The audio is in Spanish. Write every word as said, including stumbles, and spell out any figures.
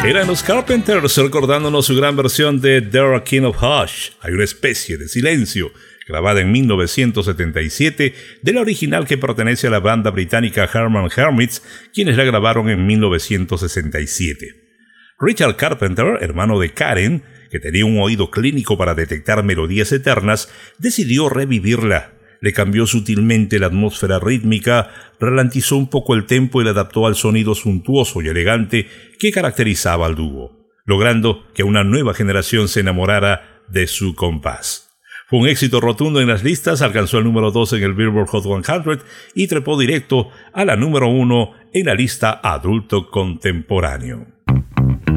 Eran los Carpenters recordándonos su gran versión de There a King of Hush. Hay una especie de silencio, grabada en mil novecientos setenta y siete, de la original que pertenece a la banda británica Herman Hermits, quienes la grabaron en mil novecientos sesenta y siete. Richard Carpenter, hermano de Karen, que tenía un oído clínico para detectar melodías eternas, decidió revivirla. Le cambió sutilmente la atmósfera rítmica, ralentizó un poco el tempo y la adaptó al sonido suntuoso y elegante que caracterizaba al dúo, logrando que una nueva generación se enamorara de su compás. Fue un éxito rotundo en las listas, alcanzó el número dos en el Billboard Hot cien y trepó directo a la número uno en la lista adulto contemporáneo.